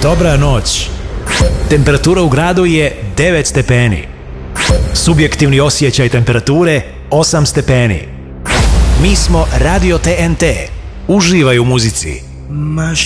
Dobra noć. Temperatura u gradu je 9 stepeni. Subjektivni osjećaj temperature 8 stepeni. Mi smo Radio TNT. Uživaj u muzici.